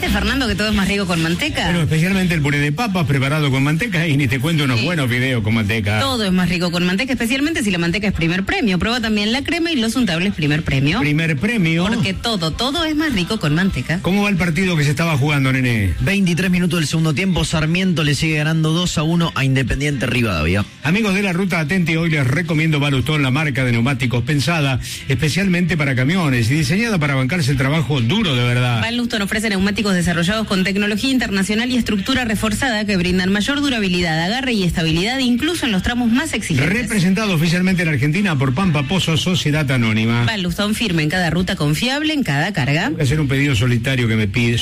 Fernando, que todo es más rico con manteca? Pero especialmente el puré de papas preparado con manteca, y ni te cuento unos buenos videos con manteca. Todo es más rico con manteca, especialmente si la manteca es primer premio. Prueba también la crema y los untables primer premio. Primer premio. Porque todo es más rico con manteca. ¿Cómo va el partido que se estaba jugando, nene? 23 minutos del segundo tiempo, Sarmiento le sigue ganando 2-1 a Independiente Rivadavia. Amigos de la Ruta Atenti, hoy les recomiendo Balustón, la marca de neumáticos pensada especialmente para camiones y diseñada para bancarse el trabajo duro de verdad. Balustón ofrece neumáticos desarrollados con tecnología internacional y estructura reforzada que brindan mayor durabilidad, agarre y estabilidad, incluso en los tramos más exigentes. Representado oficialmente en Argentina por Pampa Pozo Sociedad Anónima. Balustón firme en cada ruta, confiable en cada carga. Voy a hacer un pedido solidario que me piden.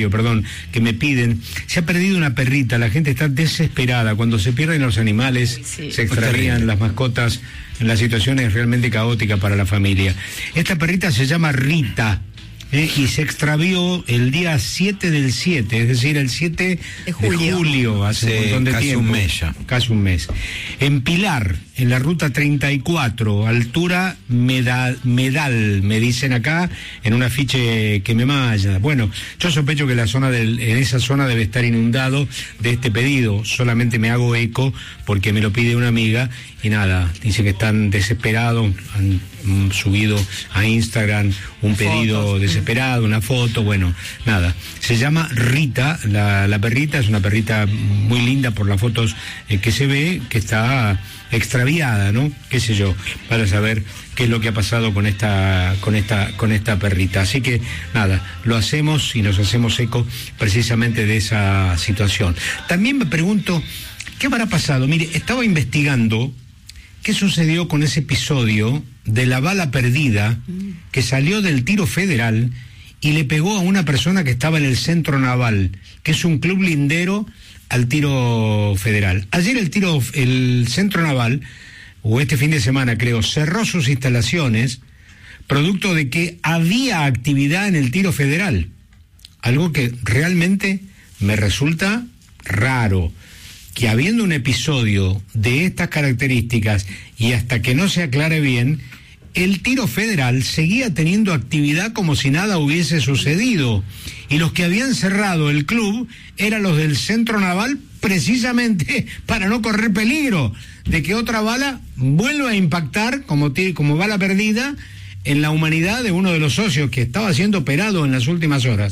Se ha perdido una perrita, la gente está desesperada. Cuando se pierden los animales, Sí. se extravían las mascotas. La situación es realmente caótica para la familia. Esta perrita se llama Rita. Y se extravió el día 7 del 7, es decir, el 7 de julio, hace un montón de tiempo. Un mes ya. Casi un mes. En Pilar, en la ruta 34, altura Medal, me dicen acá, en un afiche que me malla. Bueno, yo sospecho que en esa zona debe estar inundado de este pedido. Solamente me hago eco porque me lo pide una amiga y nada, dice que están desesperados, han subido a Instagram un pedido desesperado, una foto, bueno, nada. Se llama Rita, la perrita, es una perrita muy linda por las fotos que se ve, que está extraviada, ¿no? Qué sé yo, para saber qué es lo que ha pasado con esta perrita. Así que nada, lo hacemos y nos hacemos eco precisamente de esa situación. También me pregunto, ¿qué habrá pasado? Mire, estaba investigando qué sucedió con ese episodio de la bala perdida que salió del tiro federal y le pegó a una persona que estaba en el Centro Naval, que es un club lindero al tiro federal. Ayer el Centro Naval, o este fin de semana creo, cerró sus instalaciones producto de que había actividad en el tiro federal. Algo que realmente me resulta raro, que habiendo un episodio de estas características y hasta que no se aclare bien, el tiro federal seguía teniendo actividad como si nada hubiese sucedido. Y los que habían cerrado el club eran los del Centro Naval, precisamente para no correr peligro de que otra bala vuelva a impactar como bala perdida en la humanidad de uno de los socios que estaba siendo operado en las últimas horas.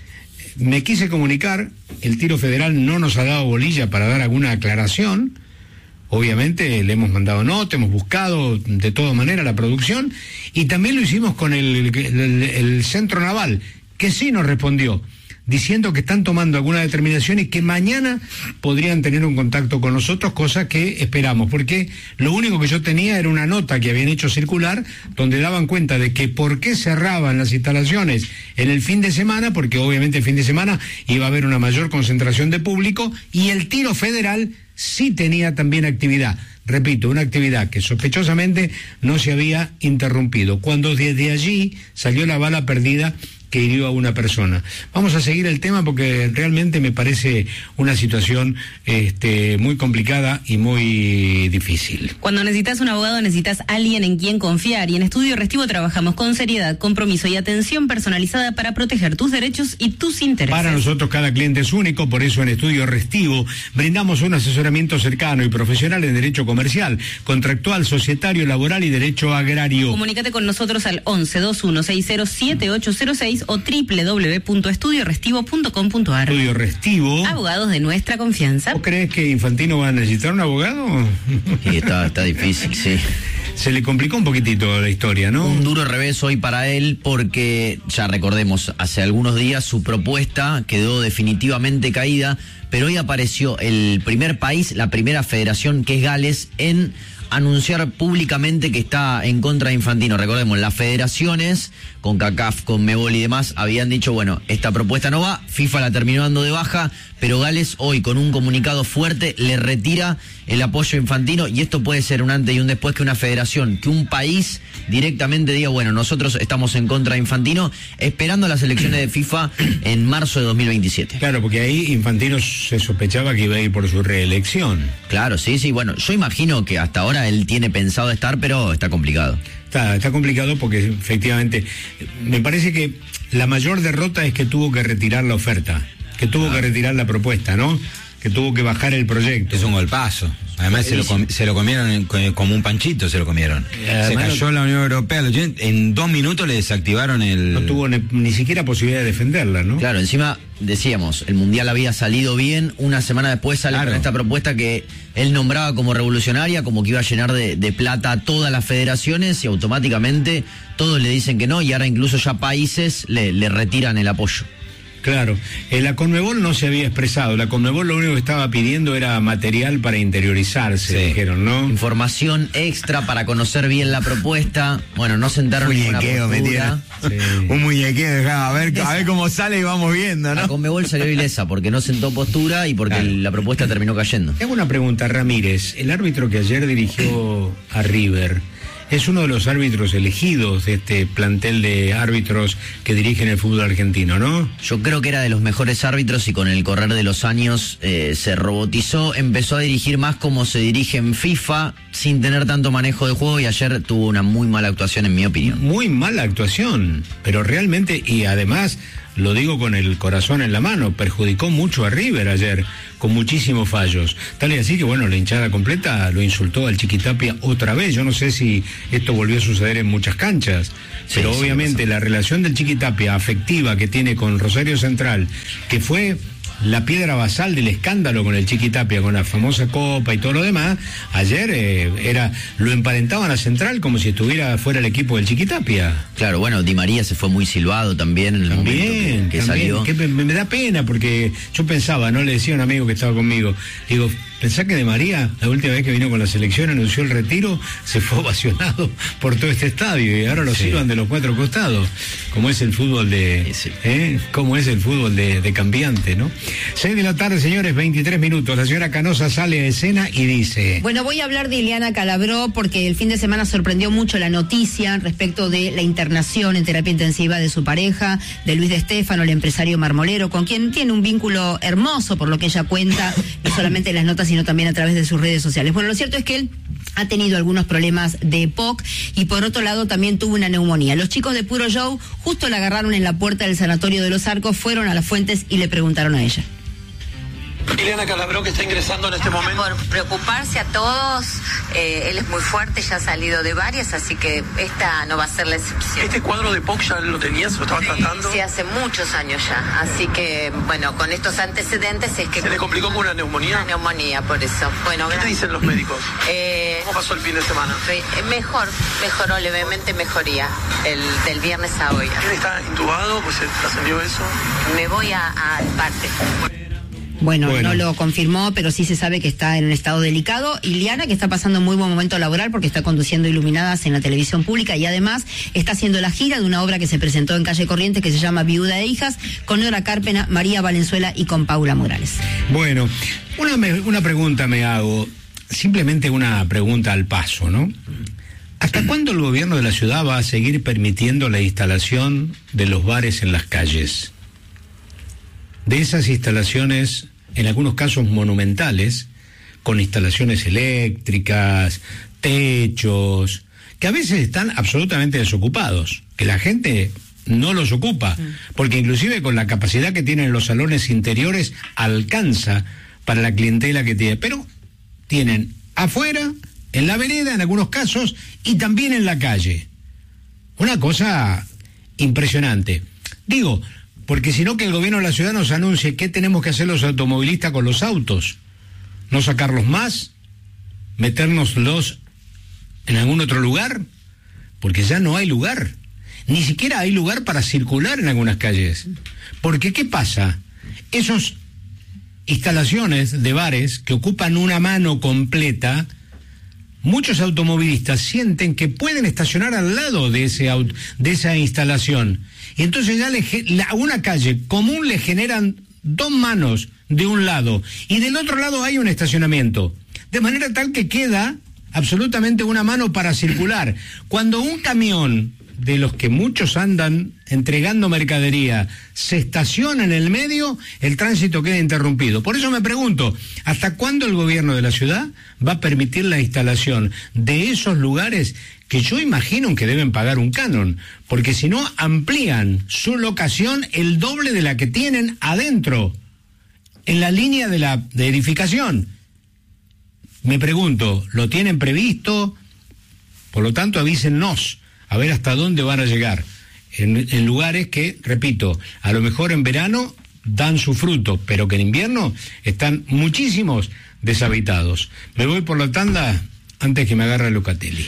Me quise comunicar, el tiro federal no nos ha dado bolilla para dar alguna aclaración. Obviamente le hemos mandado nota, hemos buscado de todas maneras la producción y también lo hicimos con el Centro Naval, que sí nos respondió, diciendo que están tomando alguna determinación y que mañana podrían tener un contacto con nosotros, cosa que esperamos, porque lo único que yo tenía era una nota que habían hecho circular, donde daban cuenta de que por qué cerraban las instalaciones en el fin de semana, porque obviamente el fin de semana iba a haber una mayor concentración de público, y el tiro federal sí tenía también actividad. Repito, una actividad que sospechosamente no se había interrumpido, cuando desde allí salió la bala perdida que hirió a una persona. Vamos a seguir el tema porque realmente me parece una situación muy complicada y muy difícil. Cuando necesitas un abogado, necesitas alguien en quien confiar, y en Estudio Restivo trabajamos con seriedad, compromiso y atención personalizada para proteger tus derechos y tus intereses. Para nosotros cada cliente es único, por eso en Estudio Restivo brindamos un asesoramiento cercano y profesional en derecho comercial, contractual, societario, laboral y derecho agrario. Comunícate con nosotros al 11-2160-7806 o www.estudiorestivo.com.ar. Estudio Restivo. Abogados de nuestra confianza. ¿Vos crees que Infantino va a necesitar un abogado? Y está difícil, sí. Se le complicó un poquitito la historia, ¿no? Un duro revés hoy para él porque, ya recordemos, hace algunos días su propuesta quedó definitivamente caída, pero hoy apareció el primer país, la primera federación, que es Gales, en anunciar públicamente que está en contra de Infantino. Recordemos, las federaciones, con CACAF, con Mebol y demás, habían dicho, bueno, esta propuesta no va, FIFA la terminó dando de baja, pero Gales hoy con un comunicado fuerte le retira el apoyo a Infantino, y esto puede ser un antes y un después, que una federación, que un país directamente diga, bueno, nosotros estamos en contra de Infantino, esperando las elecciones de FIFA en marzo de 2027. Claro, porque ahí Infantino se sospechaba que iba a ir por su reelección. Claro, sí, bueno, yo imagino que hasta ahora él tiene pensado estar, pero está complicado. Está complicado porque efectivamente me parece que la mayor derrota es que tuvo que retirar la oferta, que tuvo que retirar la propuesta, ¿no? Que tuvo que bajar el proyecto. Es un golpazo. Además se lo comieron como un panchito, se lo comieron. Se cayó la Unión Europea, en 2 minutos le desactivaron el... No tuvo ni siquiera posibilidad de defenderla, ¿no? Claro, encima decíamos, el Mundial había salido bien, una semana después sale con esta propuesta que él nombraba como revolucionaria, como que iba a llenar de plata a todas las federaciones y automáticamente todos le dicen que no y ahora incluso ya países le retiran el apoyo. Claro, la Conmebol no se había expresado, la Conmebol lo único que estaba pidiendo era material para interiorizarse, dijeron, ¿no? Información extra para conocer bien la propuesta, bueno, no sentaron ninguna postura. Un muñequeo, dejaba, a ver cómo sale y vamos viendo, ¿no? La Conmebol salió ilesa porque no sentó postura y porque la propuesta terminó cayendo. Tengo una pregunta, Ramírez, el árbitro que ayer dirigió a River, es uno de los árbitros elegidos de este plantel de árbitros que dirigen el fútbol argentino, ¿no? Yo creo que era de los mejores árbitros y con el correr de los años se robotizó, empezó a dirigir más como se dirige en FIFA, sin tener tanto manejo de juego y ayer tuvo una muy mala actuación en mi opinión. Muy mala actuación, pero realmente, y además, lo digo con el corazón en la mano, perjudicó mucho a River ayer, con muchísimos fallos. Tal y así que, bueno, la hinchada completa lo insultó al Chiquitapia otra vez. Yo no sé si esto volvió a suceder en muchas canchas, pero obviamente la relación del Chiquitapia afectiva que tiene con Rosario Central, que fue la piedra basal del escándalo con el Chiquitapia, con la famosa copa y todo lo demás, ayer lo emparentaban a Central como si estuviera fuera el equipo del Chiquitapia. Claro, bueno, Di María se fue muy silbado también en el momento que salió. Que me da pena porque yo pensaba, ¿no? Le decía a un amigo que estaba conmigo, digo, pensá que Di María, la última vez que vino con la selección, anunció el retiro, se fue ovacionado por todo este estadio y ahora lo silban de los 4 costados, como es el fútbol como es el fútbol de cambiante, ¿no? 6 de la tarde, señores, 23 minutos. La señora Canosa sale a escena y dice... Bueno, voy a hablar de Ileana Calabró porque el fin de semana sorprendió mucho la noticia respecto de la internación en terapia intensiva de su pareja, de Luis de Stefano, el empresario marmolero, con quien tiene un vínculo hermoso por lo que ella cuenta, no solamente en las notas, sino también a través de sus redes sociales. Bueno, lo cierto es que él ha tenido algunos problemas de EPOC y por otro lado también tuvo una neumonía. Los chicos de Puro Show justo la agarraron en la puerta del sanatorio de Los Arcos, fueron a Las Fuentes y le preguntaron a ella. Ileana Calabró, que está ingresando en este momento. Por preocuparse a todos, él es muy fuerte, ya ha salido de varias, así que esta no va a ser la excepción. ¿Este cuadro de POC ya lo tenías, lo estaba tratando? Sí, hace muchos años ya, así que, bueno, con estos antecedentes es que... ¿Se le complicó con una neumonía? Una neumonía, por eso. Bueno, ¿qué te dicen los médicos? ¿Cómo pasó el fin de semana? Mejoró levemente, mejoría, del viernes a hoy. ¿Quién está intubado? Pues trascendió eso. Me voy al parte. Bueno, no lo confirmó, pero sí se sabe que está en un estado delicado. Ileana, que está pasando un muy buen momento laboral porque está conduciendo Iluminadas en la televisión pública y además está haciendo la gira de una obra que se presentó en Calle Corrientes que se llama Viuda e Hijas, con Nora Carpena, María Valenzuela y con Paula Morales. Bueno, una pregunta me hago, simplemente una pregunta al paso, ¿no? ¿Hasta cuándo el gobierno de la ciudad va a seguir permitiendo la instalación de los bares en las calles? De esas instalaciones, en algunos casos monumentales, con instalaciones eléctricas, techos, que a veces están absolutamente desocupados, que la gente no los ocupa, porque inclusive con la capacidad que tienen los salones interiores alcanza para la clientela que tiene, pero tienen afuera, en la vereda en algunos casos, y también en la calle. Una cosa impresionante. Digo, porque si no que el gobierno de la ciudad nos anuncie qué tenemos que hacer los automovilistas con los autos. No sacarlos más, metérnoslos en algún otro lugar, porque ya no hay lugar. Ni siquiera hay lugar para circular en algunas calles. Porque ¿qué pasa? Esas instalaciones de bares que ocupan una mano completa, muchos automovilistas sienten que pueden estacionar al lado de esa instalación. Y entonces ya a una calle común le generan 2 manos de un lado y del otro lado hay un estacionamiento. De manera tal que queda absolutamente una mano para circular. Cuando un camión de los que muchos andan entregando mercadería se estaciona en el medio, el tránsito queda interrumpido. Por eso me pregunto, ¿hasta cuándo el gobierno de la ciudad va a permitir la instalación de esos lugares que yo imagino que deben pagar un canon? Porque si no, amplían su locación el doble de la que tienen adentro, en la línea de edificación. Me pregunto, ¿lo tienen previsto? Por lo tanto, avísennos a ver hasta dónde van a llegar. En lugares que, repito, a lo mejor en verano dan su fruto, pero que en invierno están muchísimos deshabitados. Me voy por la tanda antes que me agarre Locatelli.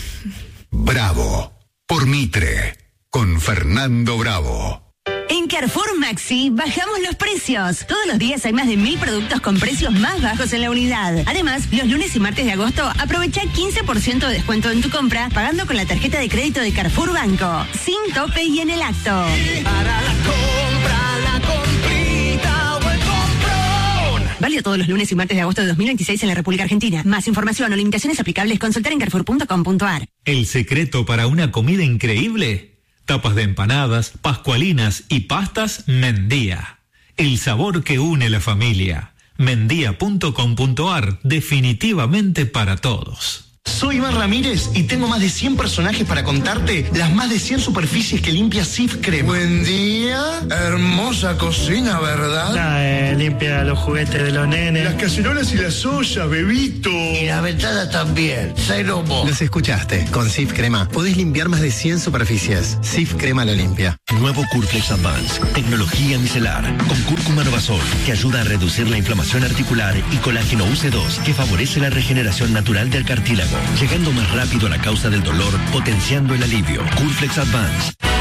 Bravo, por Mitre, con Fernando Bravo. En Carrefour Maxi bajamos los precios. Todos los días hay más de 1000 productos con precios más bajos en la unidad. Además, los lunes y martes de agosto aprovecha 15% de descuento en tu compra pagando con la tarjeta de crédito de Carrefour Banco. Sin tope y en el acto. Para la compra, la comprita o el comprón. Válido todos los lunes y martes de agosto de 2026 en la República Argentina. Más información o limitaciones aplicables consultar en carrefour.com.ar. El secreto para una comida increíble: tapas de empanadas, pascualinas y pastas Mendía. El sabor que une la familia. Mendía.com.ar, definitivamente para todos. Soy Iván Ramírez y tengo más de 100 personajes para contarte las más de 100 superficies que limpia Cif Crema. Buen día, hermosa cocina, ¿verdad? Limpia los juguetes de los nenes. Las cacerolas y las ollas, bebito. Y la ventana también, cero mo. Los escuchaste, con Cif Crema podés limpiar más de 100 superficies. Cif Crema lo limpia. Nuevo Curflex Advance, tecnología micelar, con cúrcuma Novasol, que ayuda a reducir la inflamación articular, y colágeno UC2, que favorece la regeneración natural del cartílago, llegando más rápido a la causa del dolor, potenciando el alivio. Curflex Advance.